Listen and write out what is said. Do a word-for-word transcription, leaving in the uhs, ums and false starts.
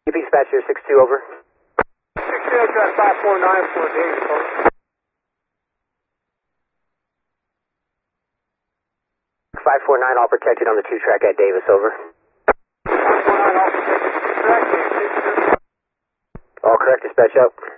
Dispatch here, six two, over. six two, track five four nine for Davis, over. five four nine, all protected on the two track at Davis, over. five four nine, all protected, two track, Davis, all correct, dispatch out.